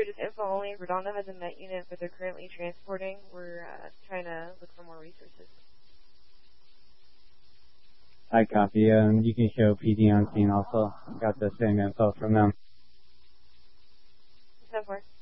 just info only. Redondo has a Met unit, but they're currently transporting. We're trying to look for more resources. I copy. You can show PD on scene also. Got the same info from them. 10-4.